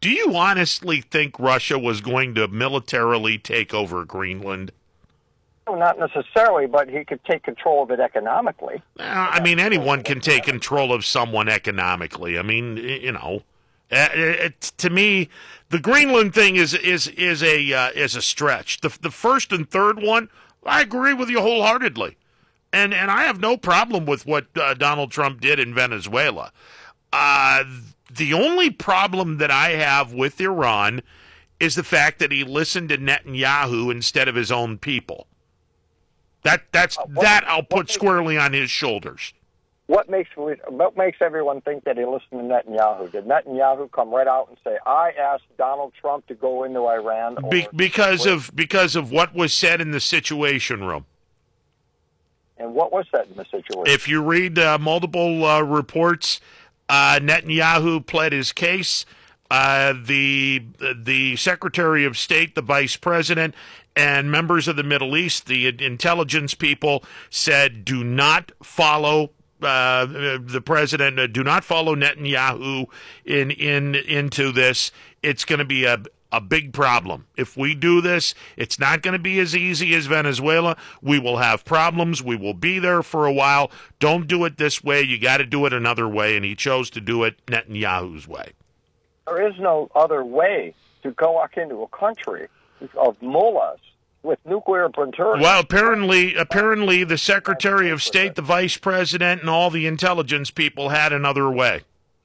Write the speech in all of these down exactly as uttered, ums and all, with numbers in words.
Do you honestly think Russia was going to militarily take over Greenland? No, not necessarily, but he could take control of it economically. Uh, I mean, anyone can take control of someone economically. I mean, you know, uh, it, to me, the Greenland thing is is is a uh, is a stretch. The the first and third one, I agree with you wholeheartedly, and and I have no problem with what uh, Donald Trump did in Venezuela. Uh, the only problem that I have with Iran is the fact that he listened to Netanyahu instead of his own people. That that's uh, what, that I'll put makes, squarely on his shoulders. What makes what makes everyone think that he listened to Netanyahu? Did Netanyahu come right out and say, "I asked Donald Trump to go into Iran"? Or Be, because wait. of because of what was said in the Situation Room. And what was that in the situation? If you read uh, multiple uh, reports, uh, Netanyahu pled his case. Uh, the the Secretary of State, the Vice President, and members of the Middle East, the intelligence people, said, do not follow uh, the president, uh, do not follow Netanyahu in in into this. It's going to be a, a big problem. If we do this, it's not going to be as easy as Venezuela. We will have problems. We will be there for a while. Don't do it this way. You got to do it another way, and he chose to do it Netanyahu's way. There is no other way to go walk into a country of mullahs with nuclear material. Well, apparently, apparently, the Secretary of State, the Vice President, and all the intelligence people had another way.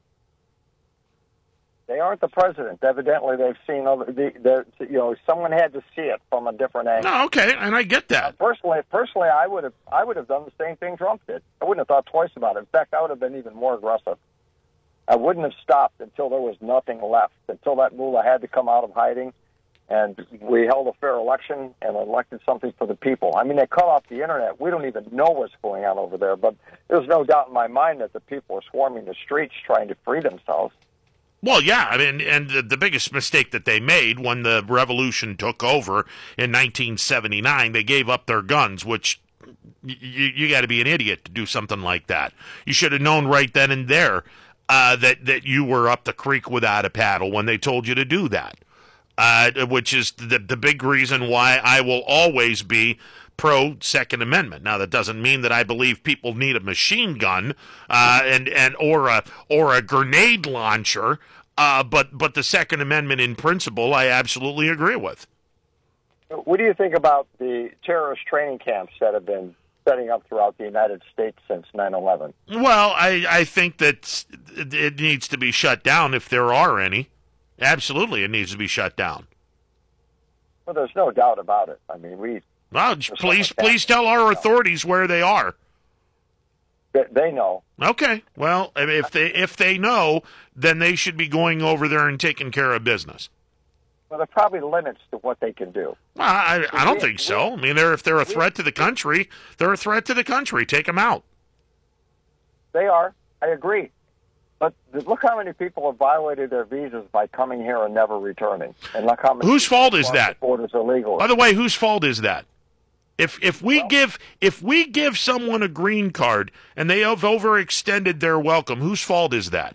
They aren't the president. Evidently, they've seen other. The, the, you know, someone had to see it from a different angle. No, okay, and I get that. Uh, personally, personally, I would have, I would have done the same thing Trump did. I wouldn't have thought twice about it. In fact, I would have been even more aggressive. I wouldn't have stopped until there was nothing left, until that mullah had to come out of hiding, and we held a fair election and elected something for the people. I mean, they cut off the Internet. We don't even know what's going on over there, but there's no doubt in my mind that the people are swarming the streets trying to free themselves. Well, yeah, I mean, and the, the biggest mistake that they made when the revolution took over in nineteen seventy-nine, they gave up their guns, which y- you, you got to be an idiot to do something like that. You should have known right then and there Uh, that, that you were up the creek without a paddle when they told you to do that, uh, which is the, the big reason why I will always be pro-Second Amendment. Now, that doesn't mean that I believe people need a machine gun uh, and, and or a or a grenade launcher, uh, but, but the Second Amendment in principle I absolutely agree with. What do you think about the terrorist training camps that have been setting up throughout the United States since nine eleven? Well, I, I think that it needs to be shut down if there are any. Absolutely, it needs to be shut down. Well, there's no doubt about it. I mean, we... Well, please, please tell our authorities where they are. They know. Okay. Well, if they if they know, then they should be going over there and taking care of business. Well, there are probably limits to what they can do. Well, I, I don't think so. I mean, they're, if they're a threat to the country, they're a threat to the country. Take them out. They are. I agree. But look how many people have violated their visas by coming here and never returning. And look how many whose fault is that? Borders illegal. By the way, whose fault is that? If if we well, give if we give someone a green card and they have overextended their welcome, whose fault is that?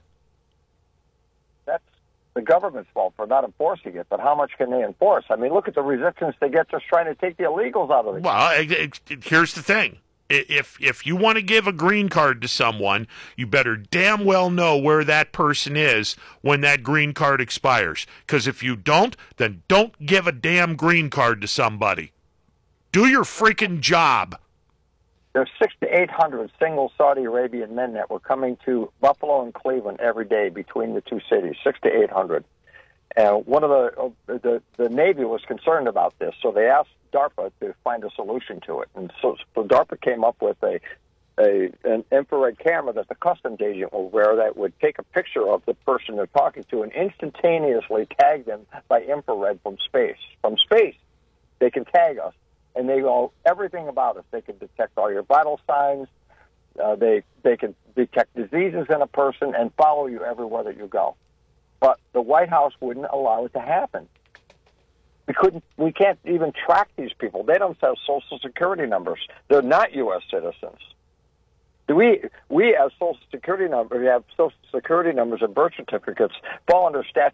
That's the government's fault for not enforcing it. But how much can they enforce? I mean, look at the resistance they get just trying to take the illegals out of the Well, it, it, it, here's the thing. If if you want to give a green card to someone, you better damn well know where that person is when that green card expires. Because if you don't, then don't give a damn green card to somebody. Do your freaking job. There's six to eight hundred single Saudi Arabian men that were coming to Buffalo and Cleveland every day between the two cities. Six to eight hundred. And one of the, the the Navy was concerned about this, so they asked DARPA to find a solution to it. And so, so DARPA came up with a, a an infrared camera that the customs agent will wear that would take a picture of the person they're talking to and instantaneously tag them by infrared from space. From space, they can tag us, and they know everything about us. They can detect all your vital signs. Uh, they they can detect diseases in a person and follow you everywhere that you go. But the White House wouldn't allow it to happen. We couldn't. We can't even track these people. They don't have Social Security numbers. They're not U S citizens. Do we? We have Social Security numbers. We have Social Security numbers and birth certificates fall under statute